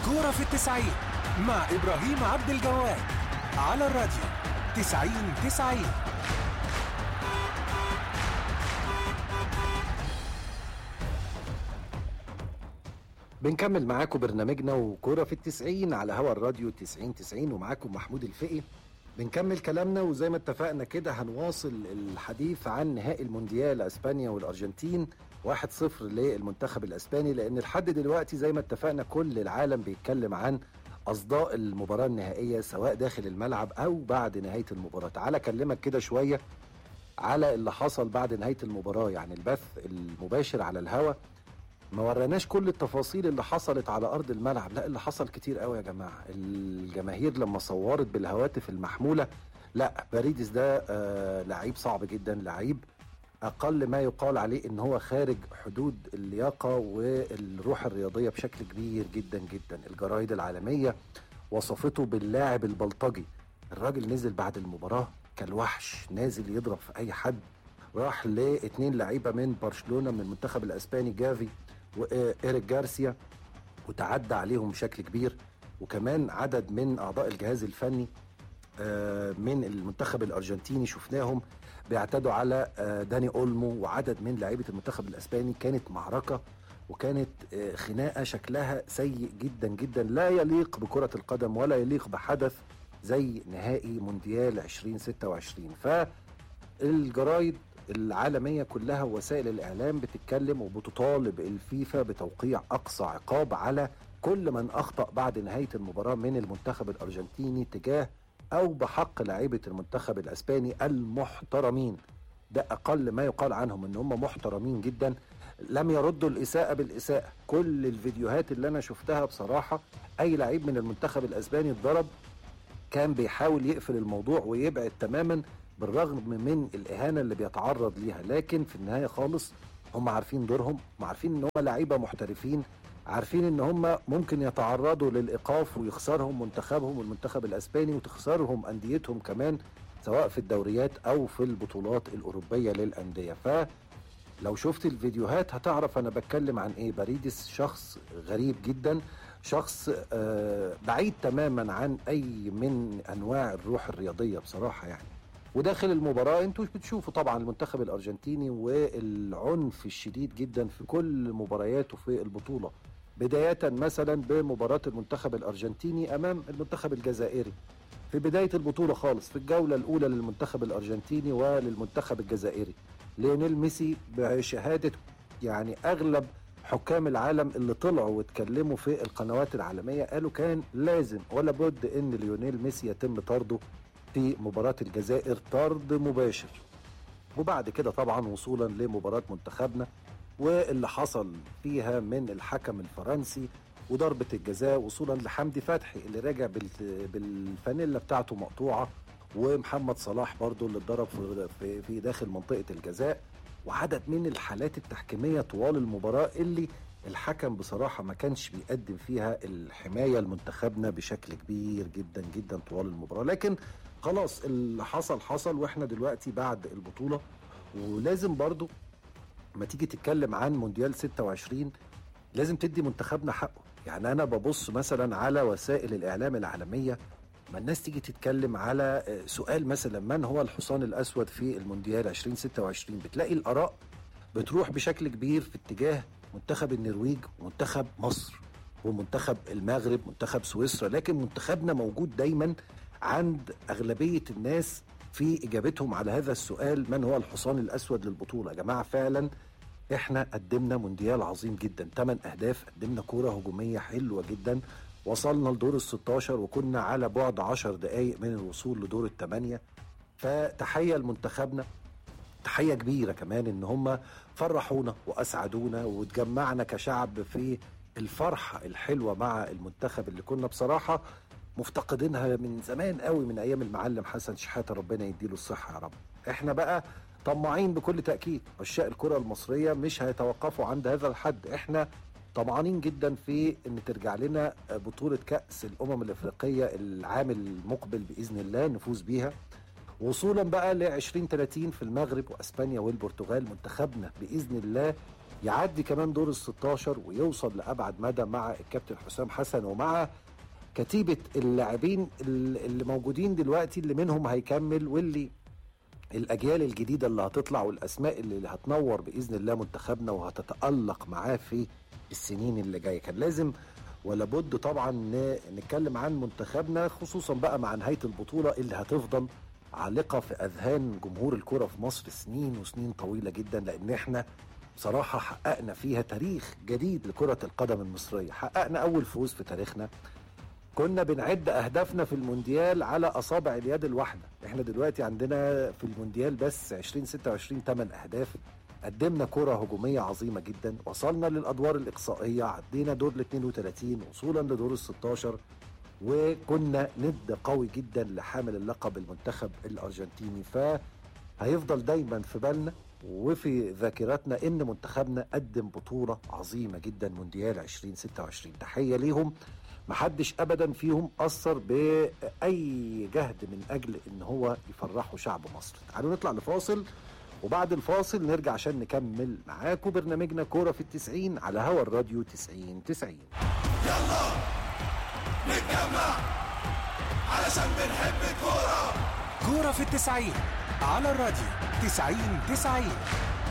كورة في التسعين مع إبراهيم عبد الجواد على الراديو 90-90. بنكمل معاكم برنامجنا وكورة في التسعين على هوا الراديو 90-90، ومعاكم محمود الفقي. بنكمل كلامنا وزي ما اتفقنا كده هنواصل الحديث عن نهائي المونديال اسبانيا والارجنتين 1-0 للمنتخب الاسباني، لان لحد دلوقتي زي ما اتفقنا كل العالم بيتكلم عن اصداء المباراة النهائية سواء داخل الملعب او بعد نهاية المباراة. تعال اكلمك كده شوية على اللي حصل بعد نهاية المباراة، يعني البث المباشر على الهوا ما وراناش كل التفاصيل اللي حصلت على ارض الملعب، لا اللي حصل كتير قوي يا جماعه. الجماهير لما صورت بالهواتف المحموله، لا باريدس ده لعيب صعب جدا، لعيب اقل ما يقال عليه ان هو خارج حدود اللياقه والروح الرياضيه بشكل كبير جدا جدا. الجرايد العالميه وصفته باللاعب البلطجي. الراجل نزل بعد المباراه كالوحش، نازل يضرب في اي حد. راح لاثنين لعيبه من برشلونه من المنتخب الاسباني، جافي وإيريك جارسيا، وتعدى عليهم بشكل كبير. وكمان عدد من أعضاء الجهاز الفني من المنتخب الأرجنتيني شفناهم بيعتدوا على داني أولمو وعدد من لاعيبة المنتخب الأسباني. كانت معركة وكانت خناقة شكلها سيء جدا جدا، لا يليق بكرة القدم ولا يليق بحدث زي نهائي مونديال 2026. فالجرايد العالمية كلها ووسائل الإعلام بتتكلم وبتطالب الفيفا بتوقيع أقصى عقاب على كل من أخطأ بعد نهاية المباراة من المنتخب الأرجنتيني تجاه أو بحق لاعيبة المنتخب الأسباني المحترمين. ده أقل ما يقال عنهم إن هم محترمين جدا، لم يردوا الإساءة بالإساءة. كل الفيديوهات اللي أنا شفتها بصراحة أي لاعب من المنتخب الأسباني اتضرب كان بيحاول يقفل الموضوع ويبعد تماما بالرغم من الإهانة اللي بيتعرض ليها. لكن في النهاية خالص هم عارفين دورهم، عارفين ان هم لعيبة محترفين، عارفين ان هم ممكن يتعرضوا للإيقاف ويخسرهم منتخبهم والمنتخب الأسباني وتخسرهم أنديتهم كمان سواء في الدوريات أو في البطولات الأوروبية للأندية. فلو شفت الفيديوهات هتعرف أنا بتكلم عن إيه. باريدس شخص غريب جدا، شخص بعيد تماما عن أي من أنواع الروح الرياضية بصراحة يعني. وداخل المباراة انتوا بتشوفوا طبعا المنتخب الارجنتيني والعنف الشديد جدا في كل مبارياته في البطولة، بداية مثلا بمباراة المنتخب الارجنتيني امام المنتخب الجزائري في بداية البطولة خالص في الجولة الاولى للمنتخب الارجنتيني وللمنتخب الجزائري. ليونيل ميسي بشهادة يعني اغلب حكام العالم اللي طلعوا واتكلموا في القنوات العالمية قالوا كان لازم ولا بد ان ليونيل ميسي يتم طرده في مباراة الجزائر طرد مباشر. وبعد كده طبعا وصولا لمباراة منتخبنا واللي حصل فيها من الحكم الفرنسي وضربة الجزاء وصولا لحمدي فتحي اللي راجع بالفانيلا بتاعته مقطوعة، ومحمد صلاح برضو اللي اتضرب في داخل منطقة الجزاء، وعدد من الحالات التحكيمية طوال المباراة اللي الحكم بصراحة ما كانش بيقدم فيها الحماية لمنتخبنا بشكل كبير جدا جدا طوال المباراة. لكن خلاص اللي حصل حصل، واحنا دلوقتي بعد البطولة. ولازم برضو ما تيجي تتكلم عن مونديال 26 لازم تدي منتخبنا حقه. يعني انا ببص مثلا على وسائل الاعلام العالمية، ما الناس تيجي تتكلم على سؤال مثلا من هو الحصان الاسود في المونديال 2026، بتلاقي الاراء بتروح بشكل كبير في اتجاه منتخب النرويج ومنتخب مصر ومنتخب المغرب منتخب سويسرا. لكن منتخبنا موجود دايما عند أغلبية الناس في إجابتهم على هذا السؤال من هو الحصان الأسود للبطولة. يا جماعة فعلا إحنا قدمنا مونديال عظيم جدا، 8 أهداف، قدمنا كورة هجومية حلوة جدا، وصلنا لدور ال16 وكنا على بعد 10 دقايق من الوصول لدور ال8. فتحية لمنتخبنا، تحية كبيرة كمان إن هم فرحونا وأسعدونا وتجمعنا كشعب في الفرحة الحلوة مع المنتخب اللي كنا بصراحة مفتقدينها من زمان قوي من أيام المعلم حسن شحاتة، ربنا يديله الصحة يا رب. احنا بقى طماعين بكل تأكيد، عشاق الكرة المصرية مش هيتوقفوا عند هذا الحد. احنا طمعانين جدا في ان ترجع لنا بطولة كأس الأمم الأفريقية العام المقبل بإذن الله نفوز بيها، وصولا بقى ل 2030 في المغرب واسبانيا والبرتغال. منتخبنا باذن الله يعدي كمان دور ال16 ويوصل لأبعد مدى مع الكابتن حسام حسن ومع كتيبة اللاعبين اللي موجودين دلوقتي، اللي منهم هيكمل واللي الأجيال الجديدة اللي هتطلع والأسماء اللي هتنور بإذن الله منتخبنا وهتتألق معاه في السنين اللي جاية. كان لازم ولا بد طبعا نتكلم عن منتخبنا، خصوصا بقى مع نهاية البطولة اللي هتفضل عالقة في أذهان جمهور الكرة في مصر سنين وسنين طويلة جدا، لأن احنا بصراحة حققنا فيها تاريخ جديد لكرة القدم المصرية. حققنا أول فوز في تاريخنا، كنا بنعد أهدافنا في المونديال على أصابع اليد الواحدة. احنا دلوقتي عندنا في المونديال بس 2026 8 أهداف. قدمنا كرة هجومية عظيمة جدا، وصلنا للأدوار الإقصائية، عدينا دور ال 32 وصولا لدور ال 16، وكنا ند قوي جدا لحامل اللقب المنتخب الأرجنتيني. فهيفضل دايما في بالنا وفي ذاكرتنا إن منتخبنا قدم بطولة عظيمة جدا مونديال 2026. تحية ليهم، محدش أبدا فيهم أثر بأي جهد من أجل إن هو يفرحوا شعب مصر. تعالوا نطلع لفاصل، وبعد الفاصل نرجع عشان نكمل معاكم برنامجنا كورة في 90 على هوا الراديو 90-90. يلا نتجمع علشان بنحب الكورة. كورة في 90 على الراديو 90-90.